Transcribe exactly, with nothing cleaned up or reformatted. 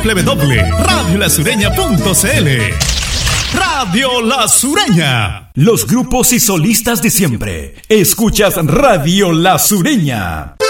w w w punto radio la sureña punto c l. Radio La Sureña. Los grupos y solistas de siempre. Escuchas Radio La Sureña.